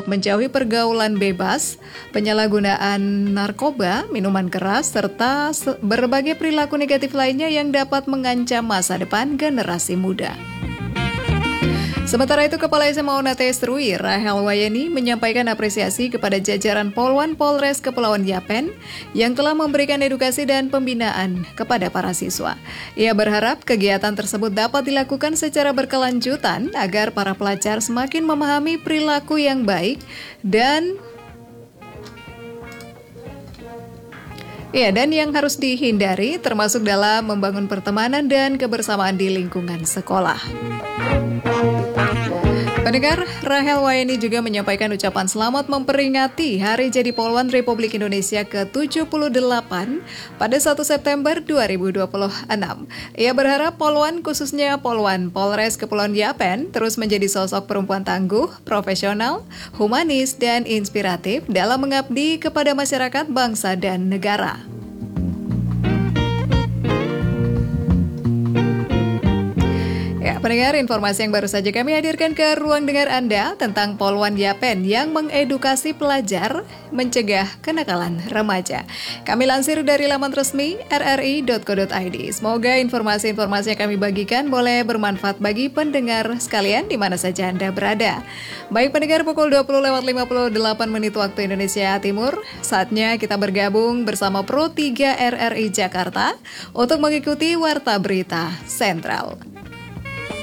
untuk menjauhi pergaulan bebas, penyalahgunaan narkoba, minuman keras, serta berbagai perilaku negatif lainnya yang dapat mengancam masa depan generasi muda. Sementara itu, Kepala SMA Onaté Serui, Rahel Wayeni, menyampaikan apresiasi kepada jajaran Polwan Polres Kepulauan Yapen yang telah memberikan edukasi dan pembinaan kepada para siswa. Ia berharap kegiatan tersebut dapat dilakukan secara berkelanjutan agar para pelajar semakin memahami perilaku yang baik dan yang harus dihindari, termasuk dalam membangun pertemanan dan kebersamaan di lingkungan sekolah. Pendengar, Rahel Wayeni juga menyampaikan ucapan selamat memperingati Hari Jadi Polwan Republik Indonesia ke-78 pada 1 September 2026. Ia berharap Polwan, khususnya Polwan Polres Kepulauan Yapen, terus menjadi sosok perempuan tangguh, profesional, humanis, dan inspiratif dalam mengabdi kepada masyarakat, bangsa, dan negara. Pendengar, informasi yang baru saja kami hadirkan ke ruang dengar Anda tentang Polwan Yapen yang mengedukasi pelajar mencegah kenakalan remaja. Kami lansir dari laman resmi rri.co.id. Semoga informasi-informasi yang kami bagikan boleh bermanfaat bagi pendengar sekalian di mana saja Anda berada. Baik pendengar, pukul 20:58 waktu Indonesia Timur, saatnya kita bergabung bersama Pro 3 RRI Jakarta untuk mengikuti Warta Berita Sentral.